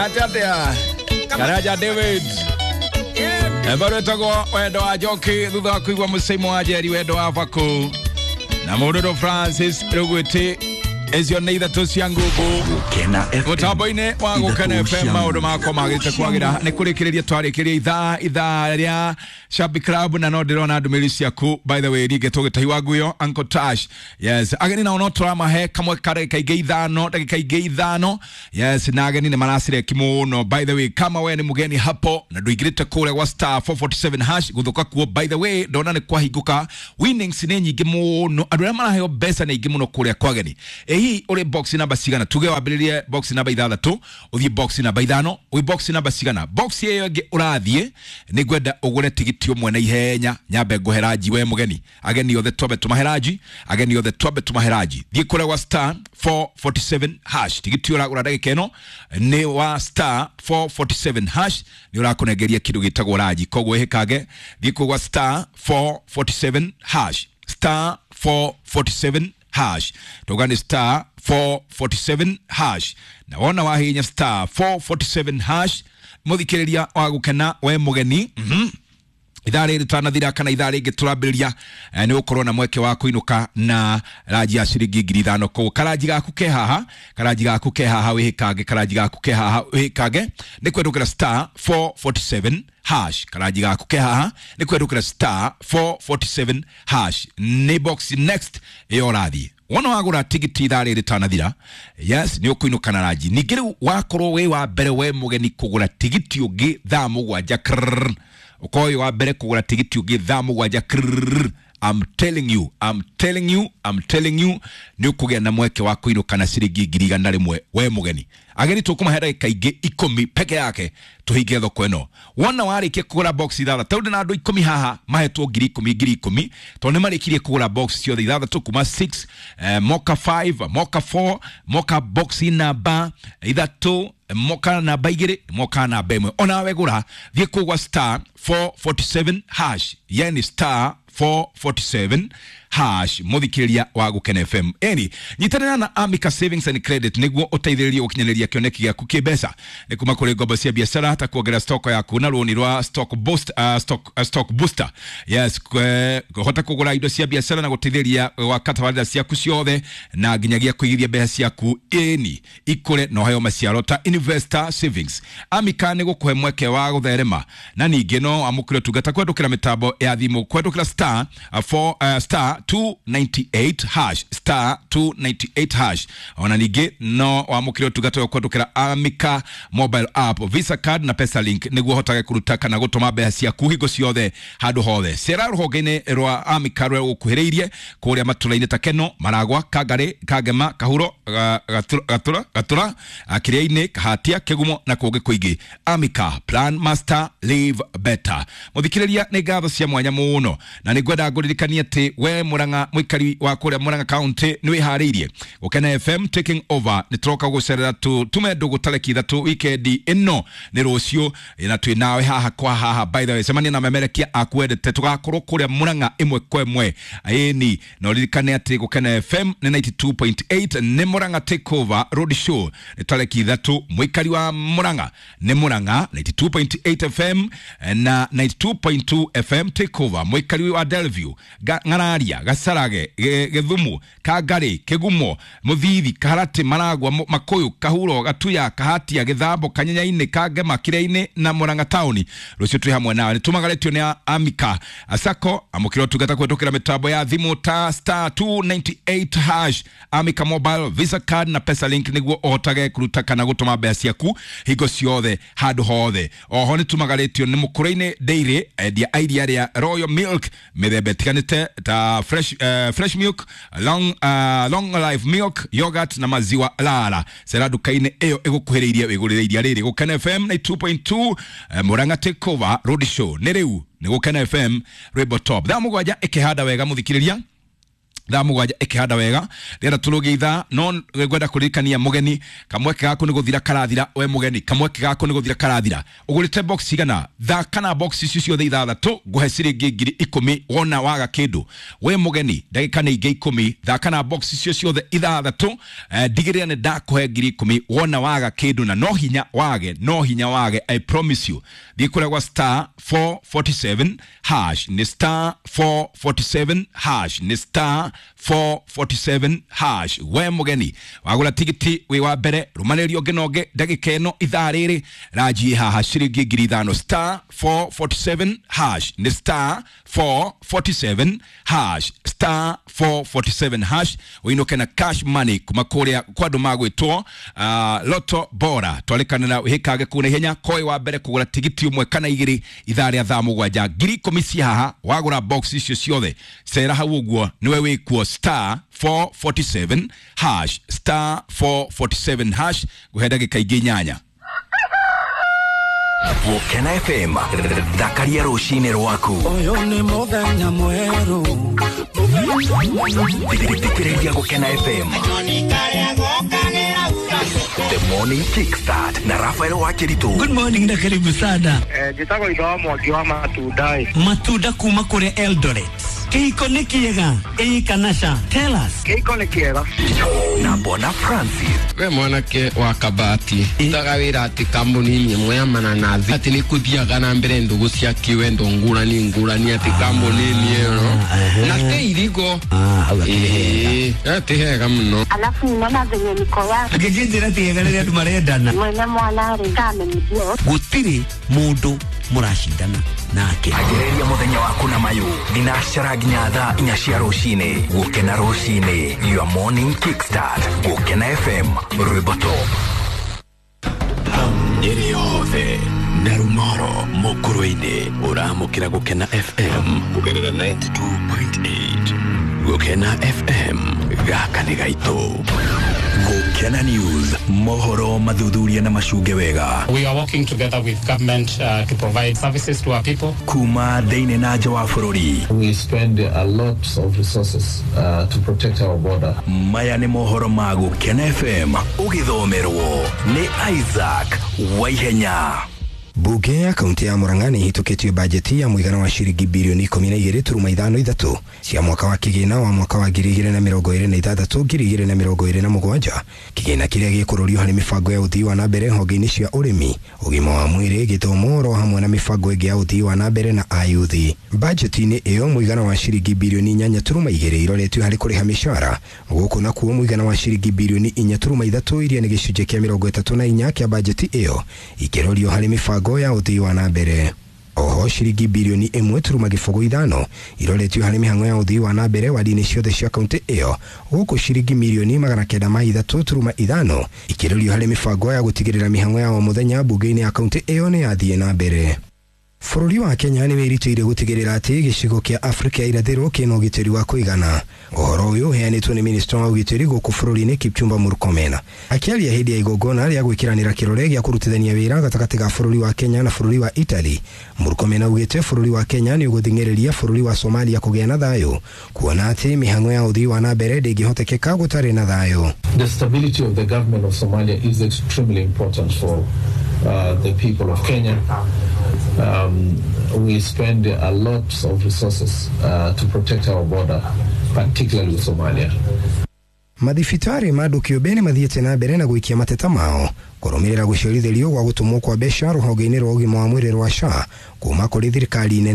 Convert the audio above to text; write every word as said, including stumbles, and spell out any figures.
Achatea Karaja David Ebaro tago wedo wa joki Thutha kuigwa musimu wa jeri wedo wa vaku Na Mudodo Francis Rugwiti Ezio neitha cia ngugu Mutambo-ine wa Gukena F M maundu makwa magite kwagira ni kurikiriria twarikiria ithaa ithaa ria Shabby Club na no ndirona ndumiri ciaku. By the way rige tugitahi wa guyo Uncle Tash. Yes ageni na ono trama he kamwe kare kaige ithano dakika ige ithano. Yes na ageni ni marasire kimuno. By the way kama we ni mugeni hapo na nduigirite kure wa star four forty-seven hash guthuka kuo. By the way ndona ni kwahiguka winnings ni nyingi muno andura maraheo besa ni nyingi muno kure kwa ageni. Ehi uri box number sigana tuge wabiririe box number ithathatũ uthie box number ithano wi box number sigana box iyo ngi urathie ni gwenda ugure tigiti umwe na ihenya nyambe nguheraji we mugeni ageni othe twabe tumaheraji ageni othe twabe tumaheraji thie kure wa star four forty-seven hash tigiti uragura ndagika ino ni wa star four forty-seven hash ni urakunegeria kindu gitagwo raji kogwo hikage thie kure wa star four forty-seven hash star four forty-seven hash togani star four forty-seven hash na wona wahinya star four forty-seven hash muthikiriria wa gukena we mugeni mhm idare ritana thira kana idare giturambiriria ni ukorwo na mweke wa kuinuka na raji ya ciringi ngiri ithano ko karaji gaku ke haha karaji gaku ke haha wihikage karaji gaku ke haha wihikage ni kwendukira star four forty-seven hash karaji gaku ke haha ni kwendukira star four forty-seven hash ni box next iyo rathi wona wagura tigiti idare ritana thira yes ni ukuinuka na raji ningiri wakorwo we wa mbere we mugeni kugura tigiti ungi thaa mugwanja ukoyo wa mbere kugura tigiti ungi thaa mugwanja I'm telling you, I'm telling you, I'm telling you, ni ukugia na mweke wa kuinuka na ciringi ngiri igana rimwe we mugeni. Ageni tukumahera ikaige ikumi peke yake tuhige thoko eno. Wona warikie kugura box ithathatũ taundi na andu ikumi haha mahetwo ngiri ikumi ngiri ikumi tondu marikirie kugura box ciothe ithathatũ kuma six eh, moka five moka four moka box number ithatũ moka namba igiri moka namba imwe ona wegura thie kugwa star four forty-seven hash yani star four forty-seven hash muthikiriria wa Gukena F M eni nyitanira na Amica Savings and Credit niguo uteithiririe ukinyaniria kioneki giaku kibesa ni kuma kuri ngombo cia biashara hata kuongerera stock yaku na roni rwa stock boost uh, stock uh, stock booster yes kuhota kugura indo cia biashara na guteithiriria wakati wa ciaku ciothe na nginyagia kuigithia mbeca ciaku eni ikure no hayo maciaro ta investor savings. Amica ni gukuhe mweke wa gutherema na ningi no amukire tugata kwendukira mitambo ya thimu kwendukira star uh, four uh, star two ninety-eight hash star two ninety-eight hash ona ningi no wamukire tugata kwendukira Amica mobile app Visa card na Pesa Link niguo hotage kuruta kana gutuma mbeca ciaku hingo ciothe handu hothe sera ruhongene rwa Amica rwe ukuhireirie kuria matulaine ta Keno Maragwa Kagare Kagema Kahuro gatura gatura akiriaine kahatia Kegumo na kuge kuigi. Amica plan master live better muthikiriria ni ngatho cia mwanya muno na ni gwenda nguririkania ati we Muranga mwikari wa kuria Muranga County ni wihariirie Gukena F M taking over ni troka gucerera tu tumendu gutareki ithatu weekend ino ni rucio na twi nawe haha kwa haha. By the way semania na memerekia akwendete tugakorwo kuria Muranga imwe kwa imwe eni no ririkane ati Gukena F M ni ninety-two point eight ni Muranga takeover road show ni tareki ithatu mwikari wa Muranga ni Muranga ninety-two point eight F M na ninety-two point two F M takeover mwikari wa Delview Ngararia Gasarage Githumu Kagari Kegumo Muthithi Karate Maragwa Makoyo Kahuro Gatuya Kahatia Githambo Kanyanyaine Kagema Kireine na Muranga Town rucio twi hamwe nawe nitumagaretio ni Amica asako amukiro tugata kwetokera mitambo ya thimu ta star two ninety-eight hash Amica mobile Visa card na Pesa Link niguo otage kuruta kana gutuma mbeca ciaku hingo ciothe handu hothe. Oho nitumagaretio ni mukuraine dairy dia idea ya Royal Milk mithembe tiganite ta fresh uh, fresh milk long uh, long life milk yogurt na maziwa lala sera dukaine eyo egukuhiriria wiguriria riri Gukena F M ninety-two point two uh, Muranga takeover road show ni riu ni Gukena F M Rebo Top tha mugwanja ikihada wega muthikiriria thaa mugwanja ikihanda wega rĩera tũrũgitha no gwenda kũririkania mũgeni kamweke gaku nĩ gũthira karathira we mũgeni kamweke gaku nĩ gũthira karathira ũgũrĩte box cigana thaa kana box icio ciothe ithathatũ ngũhe ciringi ngiri ikũmi wona waga kĩndũ we mũgeni ndagĩka nĩ ingĩ ikũmi thaa kana box icio ciothe ithathatũ ndigĩrĩra nĩ ndakũhe ngiri ikũmi wona waga kĩndũ na no hinya wage no hinya wage I promise you thiĩ kũrĩa gwa star four forty-seven hash nĩ star four forty-seven hash nĩ star four forty-seven hash we mũgeni wagũra tigiti wĩ wa mbere rũmanĩrĩrio ngenoge ndagĩka ĩno ithaa rĩrĩ ranji haha ciringi ngiri ithano star four forty-seven hash nĩ star four forty-seven hash star four forty-seven hash ũinũke na cash money kuma kũrĩa kwa andũ magwĩtwo uh, Lotto Bora twarĩkana na hĩkage kuna ihenya koi wa mbere kũgũra tigiti ũmwe kana igĩrĩ ithaa rĩa thaa mũgwanja ngiri ikũmi cia haha wagũra box icio ciothe cera hau ũguo nĩwe wĩkuo star four forty-seven hash star four forty-seven hash gũhe ndagĩka ingĩ inyanya Gũkena F M thakaria rũcinĩ rwaku ũyũ nĩ mũthenya mwerũ thikĩrĩria Gũkena F M The Morning Kickstart na Rafael Wakiritu. Good morning na karibu sana. Eh, jitako idawa mwaki wa matunda. Matunda kuma kule Eldoret. Keiko ni kiega, ii kanasha. Tell us. Keiko ni kiega. Na Bona Francis. We mwanake wa kabati. Ndagawira ati kambuni nyemwe ya mananazi. Ati ni kuthiaga na mbere ndugu cia kiwendo ngurani ngurani ati kambuni ni ero. Na te irigo. Ah, hawa eh, ati hega muno. Alafu unaona venye niko yako. Gigijira tiega rĩrĩa andũ marendana. Mwene mwana rĩ kame ndio. Gũtirĩ mũndũ mũrashindana nake. Agereria mũthenya waku na mayu. Dinashara nginya thaa inya cia rũcinĩ. Gũkena rũcinĩ. Your Morning Kickstart. Gũkena F M. Rwĩboto. Nyeri yothe Narumoro Mũkũrũ-inĩ ũramũkĩra Gũkena F M kũgerera ninety-two point eight. Gũkena F M gaka nĩ gaitũ. Gũkena News, mohoro mathuthuria na macunge wega. We are working together with government uh, to provide services to our people. Kuma thĩinĩ na nja wa bũrũri. We spend a lot of resources uh, to protect our border. Maya nĩ mohoro ma Gũkena F M. Ũgĩthomerwo nĩ Isaac Waihenya. Bunge ya kaunti ya Murang'a nĩ hitũkĩtio bajeti ya mũigana wa ciringi bilioni ikũmi na igĩrĩ turuma ithano ithatũ cia mwaka wa kĩgĩna wa mwaka wa ngiri igĩrĩ na mĩrongo ĩrĩ na ithathatũ ngiri igĩrĩ na mĩrongo ĩrĩ na mũgwanja. Kĩgĩna kĩrĩa gĩkũrũrio harĩ mĩbango ya ũthii wa na mbere honge-inĩ cia ũrĩmi, ũgima wa mwĩrĩ, gĩthomo oro hamwe na mĩbango ĩngĩ ya ũthii wa na mbere na ayuthi. Bajeti-inĩ ĩyo mũigana wa ciringi bilioni inyanya turuma igĩrĩ iroretio harĩ kũrĩha mĩcara, gũkũ nakuo mũigana wa ciringi bilioni inya turuma ithatũ iria nĩ gĩcunjĩ kĩa mĩrongo ĩtatũ na inya kĩa bajeti ĩyo ikĩrorio harĩ mĩbango ya ũthii wa na mbere. Oho ciringi bilioni ĩmwe turuma gĩbũgũ ithano iroretio harĩ mĩhang'o ya ũthii wa na mbere wadi-inĩ ciothe cia kaunti ĩyo, gũkũ ciringi milioni magana kenda ma ithatũ turuma ithano ikĩrorio harĩ mĩbango ya gũtigĩrĩra mĩhang'o ya o mũthenya bunge-inĩ ya kaunti ĩyo nĩ yathiĩ na mbere. Bũrũri wa Kenya nĩ wĩrutĩire gũtigĩrĩra atĩ gĩcigo kĩa Afrika ya irathĩro kĩna ũgitĩri wa kũigana. Ũhoro ũyũ ũheanĩtwo nĩ minista wa ũgitĩri gũkũ bũrũri-inĩ Kipchumba Murkomen. Akĩaria hĩndĩ ya igongona rĩa gwĩkĩranĩra kĩrore gĩa kũrutithania wĩra gatagatĩ ga bũrũri wa Kenya na bũrũri wa Italy, Murkomen augĩte bũrũri wa Kenya nĩ ũgũthing'ĩrĩria bũrũri wa Somalia kũgĩa na thayũ, kuona atĩ mĩhang'o ya ũthii wa na mbere ndĩngĩhotekeka gũtarĩ na thayũ. The stability of the government of Somalia is extremely important for uh, the people of Kenya. Um, we spend a lot of resources uh, to protect our border, particularly with Somalia. Mathibitari ma andũ kĩũmbe nĩ mathiĩte na mbere na gũikia mateta mao kũrũmĩrĩra gũciarithĩrio gwa gũtũmwo kwa mbeca rũhonge-inĩ rwa ũgima wa mwĩrĩ rwa S H A kuma kũrĩ thirikari nene